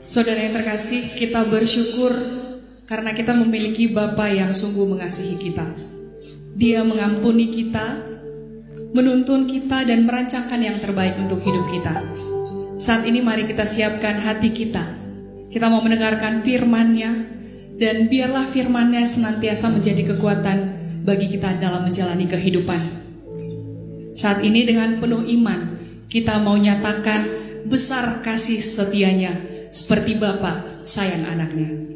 Saudara yang terkasih, kita bersyukur karena kita memiliki Bapa yang sungguh mengasihi kita. Dia mengampuni kita, menuntun kita dan merancangkan yang terbaik untuk hidup kita. Saat ini mari kita siapkan hati kita. Kita mau mendengarkan firman-Nya, dan biarlah firman-Nya senantiasa menjadi kekuatan bagi kita dalam menjalani kehidupan. Saat ini dengan penuh iman, kita mau nyatakan besar kasih setianya seperti Bapa sayang anaknya.